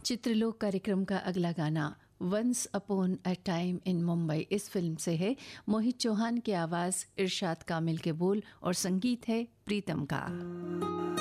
चित्रलोक कार्यक्रम का अगला गाना once upon a time in Mumbai इस फिल्म से है। मोहित चौहान की आवाज़, इरशाद कामिल के बोल और संगीत है प्रीतम का।